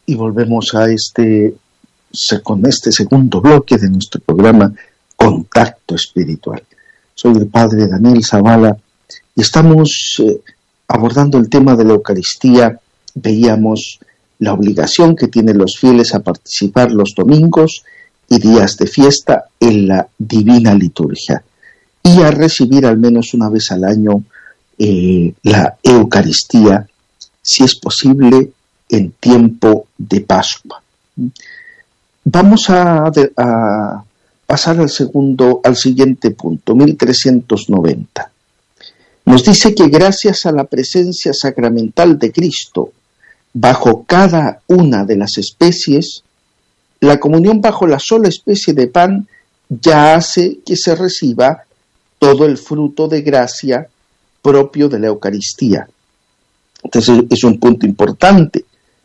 Y volvemos con este segundo bloque de nuestro programa Contacto Espiritual. Soy el padre Daniel Zavala y estamos abordando el tema de la Eucaristía. Veíamos la obligación que tienen los fieles a participar los domingos y días de fiesta en la Divina Liturgia y a recibir al menos una vez al año la Eucaristía, si es posible, en tiempo de Pascua. Vamos a pasar al siguiente punto, 1390. Nos dice que gracias a la presencia sacramental de Cristo bajo cada una de las especies, la comunión bajo la sola especie de pan ya hace que se reciba todo el fruto de gracia propio de la Eucaristía. Entonces es un punto importante.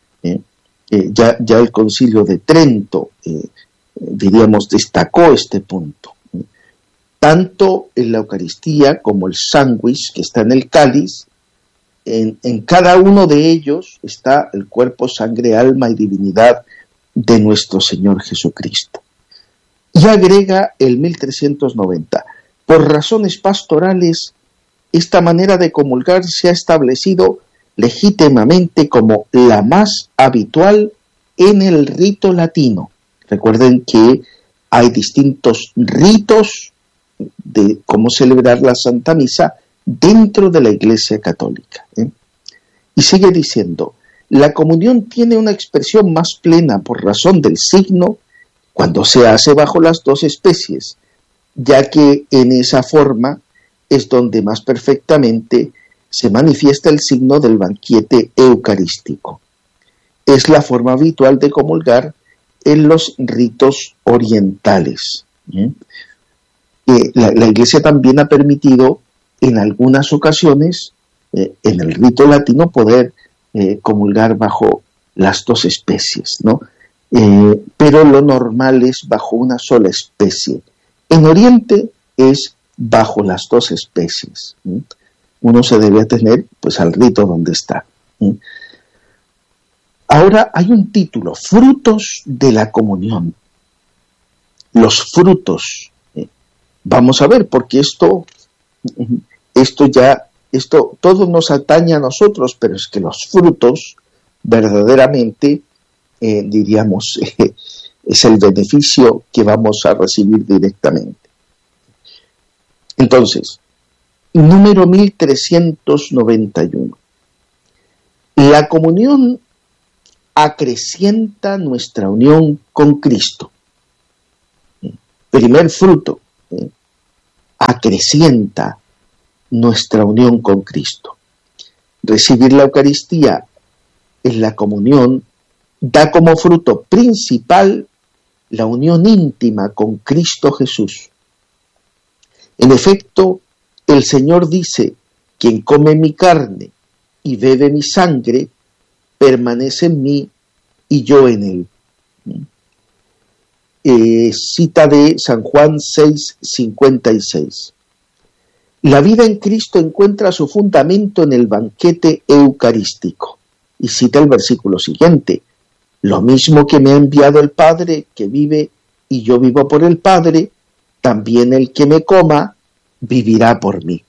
Ya el Concilio de Trento, destacó este punto. Tanto en la Eucaristía como el sándwich que está en el cáliz, en cada uno de ellos está el cuerpo, sangre, alma y divinidad de nuestro Señor Jesucristo. Y agrega el 1390, por razones pastorales, esta manera de comulgar se ha establecido legítimamente como la más habitual en el rito latino. Recuerden que hay distintos ritos de cómo celebrar la Santa Misa dentro de la Iglesia Católica. Y sigue diciendo, la comunión tiene una expresión más plena por razón del signo cuando se hace bajo las dos especies, ya que en esa forma es donde más perfectamente se manifiesta el signo del banquete eucarístico. Es la forma habitual de comulgar en los ritos orientales. La Iglesia también ha permitido en algunas ocasiones, en el rito latino, poder comulgar bajo las dos especies, ¿no? Pero lo normal es bajo una sola especie. En Oriente es bajo las dos especies. Uno se debe atener pues al rito donde está. Ahora hay un título, frutos de la comunión. Los frutos. Vamos a ver, porque esto todo nos atañe a nosotros, pero es que los frutos verdaderamente, diríamos, es el beneficio que vamos a recibir directamente. Entonces, número 1391. La comunión acrecienta nuestra unión con Cristo. Primer fruto, acrecienta nuestra unión con Cristo. Recibir la Eucaristía en la comunión da como fruto principal la unión íntima con Cristo Jesús. En efecto, el Señor dice, quien come mi carne y bebe mi sangre, permanece en mí y yo en él. Cita de San Juan 6:56. La vida en Cristo encuentra su fundamento en el banquete eucarístico. Y cita el versículo siguiente. Lo mismo que me ha enviado el Padre, que vive y yo vivo por el Padre, también el que me coma vivirá por mí.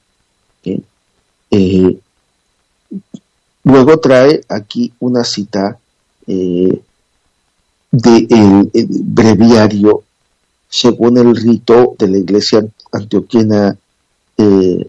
Luego trae aquí una cita del breviario según el rito de la Iglesia antioquina, y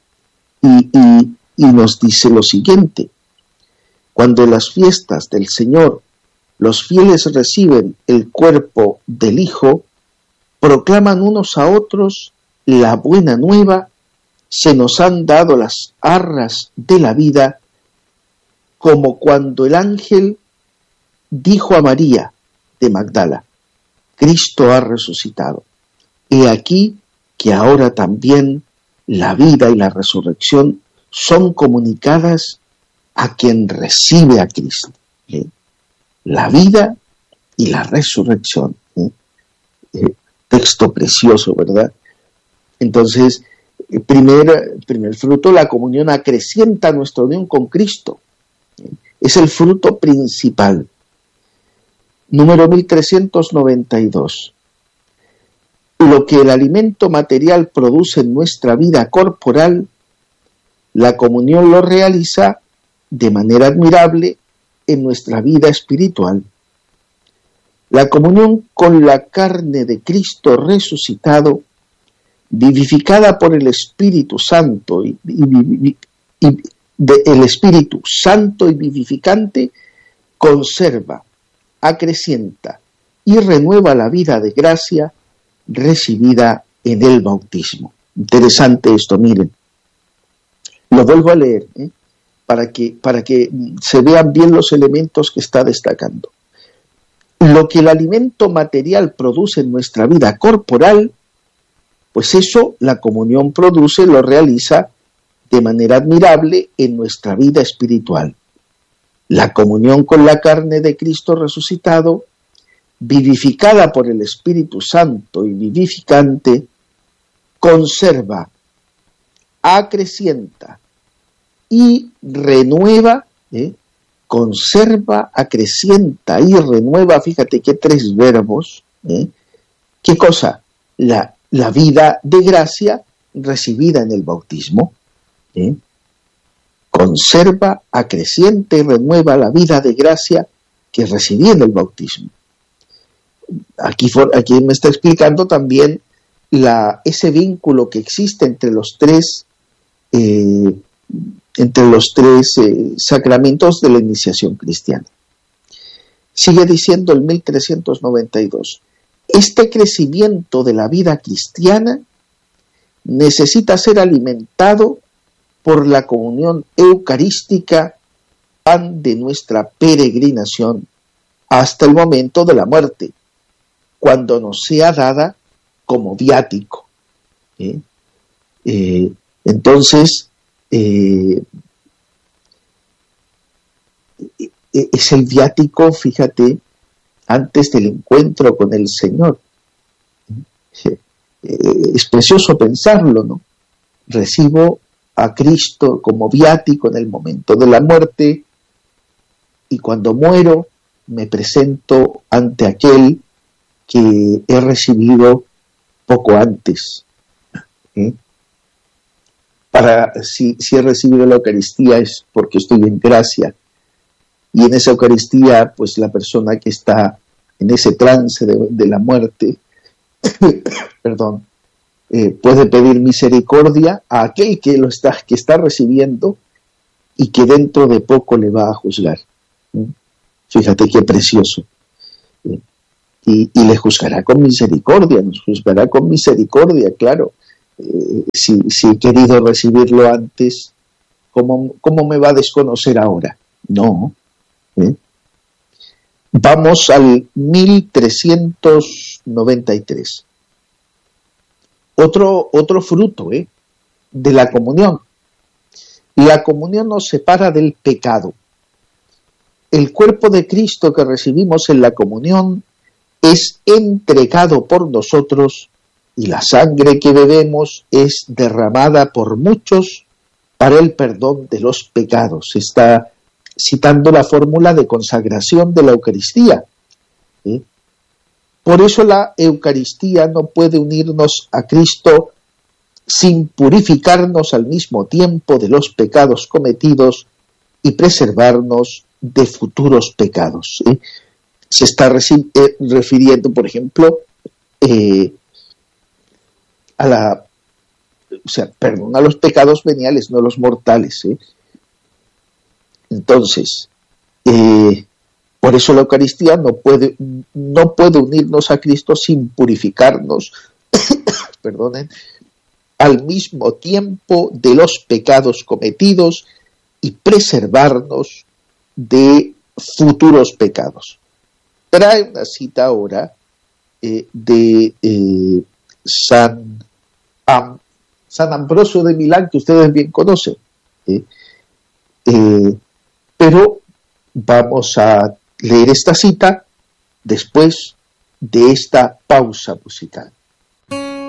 nos dice lo siguiente: cuando en las fiestas del Señor los fieles reciben el cuerpo del Hijo, proclaman unos a otros la buena nueva, se nos han dado las arras de la vida, como cuando el ángel dijo a María de Magdala, Cristo ha resucitado. He aquí que ahora también la vida y la resurrección son comunicadas a quien recibe a Cristo. La vida y la resurrección. Texto precioso, ¿verdad? Entonces, primer fruto, la comunión acrecienta nuestra unión con Cristo. Es el fruto principal. Número 1392. Lo que el alimento material produce en nuestra vida corporal, la comunión lo realiza de manera admirable en nuestra vida espiritual. La comunión con la carne de Cristo resucitado, vivificada por el Espíritu Santo el Espíritu Santo y vivificante, conserva, acrecienta y renueva la vida de gracia recibida en el bautismo. Interesante esto, miren. Lo vuelvo a leer, para que se vean bien los elementos que está destacando. Lo que el alimento material produce en nuestra vida corporal, pues eso la comunión produce, lo realiza de manera admirable en nuestra vida espiritual. La comunión con la carne de Cristo resucitado, vivificada por el Espíritu Santo y vivificante, conserva, acrecienta y renueva, conserva, acrecienta y renueva, fíjate qué tres verbos, ¿qué cosa? La vida de gracia recibida en el bautismo, conserva, acrecienta y renueva la vida de gracia que recibí en el bautismo. Aquí me está explicando también ese vínculo que existe entre los tres sacramentos de la iniciación cristiana. Sigue diciendo el 1392, este crecimiento de la vida cristiana necesita ser alimentado por la comunión eucarística, pan de nuestra peregrinación, hasta el momento de la muerte, cuando nos sea dada como viático. Entonces, es el viático, fíjate, antes del encuentro con el Señor. Es precioso pensarlo, ¿no? Recibo a Cristo como viático en el momento de la muerte y cuando muero me presento ante aquel que he recibido poco antes. Si he recibido la Eucaristía es porque estoy en gracia. Y en esa Eucaristía, pues la persona que está en ese trance de la muerte, perdón, puede pedir misericordia a aquel que está recibiendo y que dentro de poco le va a juzgar. Fíjate qué precioso. Y le juzgará con misericordia, nos juzgará con misericordia, claro. Si he querido recibirlo antes, ¿cómo me va a desconocer ahora? No. Vamos al 1393. Otro fruto de la comunión. La comunión nos separa del pecado. El cuerpo de Cristo que recibimos en la comunión es entregado por nosotros y la sangre que bebemos es derramada por muchos para el perdón de los pecados. Está citando la fórmula de consagración de la Eucaristía. Por eso la Eucaristía no puede unirnos a Cristo sin purificarnos al mismo tiempo de los pecados cometidos y preservarnos de futuros pecados. Se está refiriendo, por ejemplo, a los pecados veniales, no los mortales. Entonces, por eso la Eucaristía no puede unirnos a Cristo sin purificarnos, perdonen, al mismo tiempo de los pecados cometidos y preservarnos de futuros pecados. Trae una cita ahora de San Ambrosio de Milán, que ustedes bien conocen. Pero vamos a leer esta cita después de esta pausa musical.